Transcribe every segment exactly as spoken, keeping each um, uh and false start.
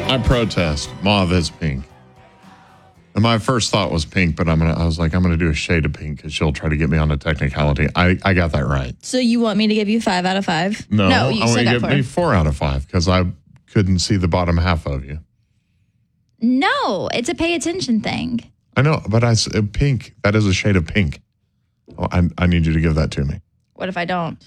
I protest. Mauve is pink. And my first thought was pink, but I'm gonna. I was like, I'm gonna do a shade of pink because she'll try to get me on a technicality. I, I got that right. So you want me to give you five out of five? No, no you I want to give four. me four out of five because I couldn't see the bottom half of you. No, it's a pay attention thing. I know, but I s- uh, pink. That is a shade of pink. Oh, I, I need you to give that to me. What if I don't?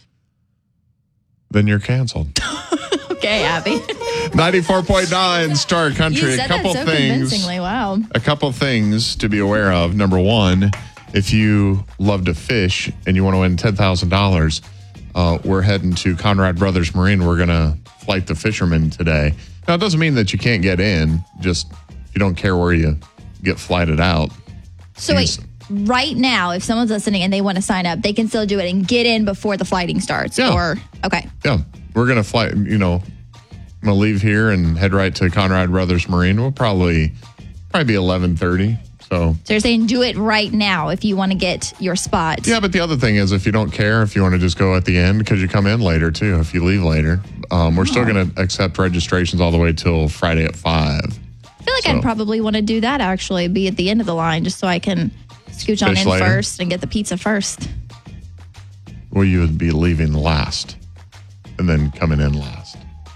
Then you're canceled. Okay, Abby. ninety-four point nine Star Country. You said a couple that so things. convincingly. Wow. A couple things to be aware of. Number one, if you love to fish and you want to win ten thousand dollars, uh, we're heading to Conrad Brothers Marine. We're going to flight the fishermen today. Now, it doesn't mean that you can't get in. Just you don't care where you get flighted out. So wait, right now, if someone's listening and they want to sign up, they can still do it and get in before the flighting starts? Yeah. Or, okay. Yeah. We're going to fly, you know, I'm going to leave here and head right to Conrad Brothers Marine. We'll probably, probably be eleven thirty. So, So you're saying do it right now if you want to get your spot. yeah, but the other thing is if you don't care, if you want to just go at the end, because you come in later too, if you leave later, um, we're still going to accept registrations all the way till Friday at five. I feel like So- I'd probably want to do that actually, be at the end of the line just so I can scooch on Fish in later? first and get the pizza first. Well, you would be leaving last and then coming in last.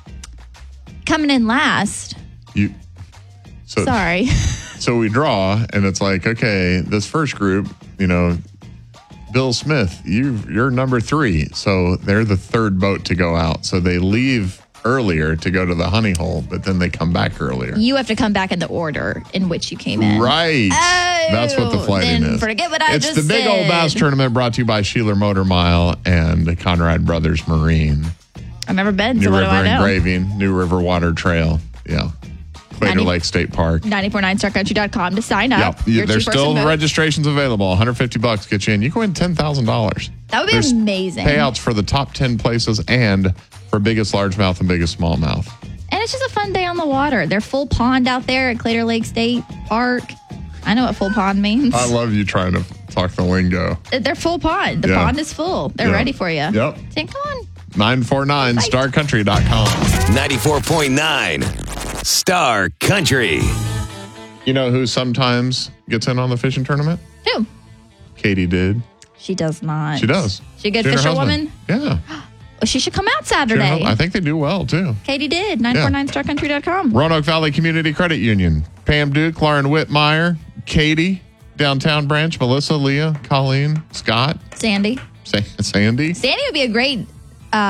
Coming in last. You. So, Sorry. So we draw, and it's like, okay, this first group, you know, Bill Smith, you you're number three, so they're the third boat to go out. So they leave earlier to go to the honey hole, but then they come back earlier. You have to come back in the order in which you came in. Right. Oh, That's what the flighting then is. forget what I it's just the Big said. Old Bass Tournament brought to you by Sheeler Motor Mile and the Conrad Brothers Marine. I've never been, New so what River do I know? Engraving, New River Water Trail. Yeah. Crater ninety Lake State Park. nine four nine star country dot com to sign up. Yeah, Your there's two-person still vote. registrations available. one hundred fifty bucks get you in. You can win ten thousand dollars. That would be There's amazing. Payouts for the top ten places and for biggest largemouth and biggest smallmouth. And it's just a fun day on the water. They're full pond out there at Crater Lake State Park. I know what full pond means. I love you trying to talk the lingo. They're full pond. The Yeah. pond is full. They're Yeah. ready for you. Yep. Say, come on. nine four nine star country dot com. ninety-four point nine Star Country. You know who sometimes gets in on the fishing tournament? Who? Katie did. She does not. She does. She a good She and her fisherwoman? husband. Yeah. Well, she should come out She and her Saturday. husband. I think they do well, too. Katie did. nine four nine star country dot com. Roanoke Valley Community Credit Union. Pam Duke, Lauren Whitmire, Katie, Downtown Branch, Melissa, Leah, Colleen, Scott, Sandy. Sa- Sandy. Sandy would be a great